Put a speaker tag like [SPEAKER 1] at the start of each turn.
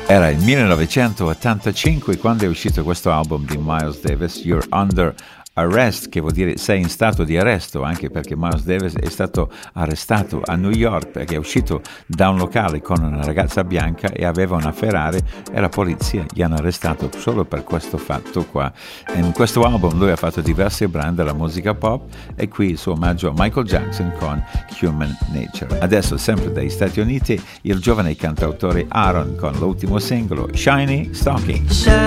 [SPEAKER 1] Era il 1985 quando è uscito questo album di Miles Davis, You're Under Arrest, che vuol dire sei in stato di arresto, anche perché Miles Davis è stato arrestato a New York perché è uscito da un locale con una ragazza bianca e aveva una Ferrari e la polizia gli hanno arrestato solo per questo fatto qua. E in questo album lui ha fatto diversi brani della musica pop e qui il suo omaggio a Michael Jackson con Human Nature. Adesso sempre dagli Stati Uniti il giovane cantautore Aaron con l'ultimo singolo Shiny Stocking.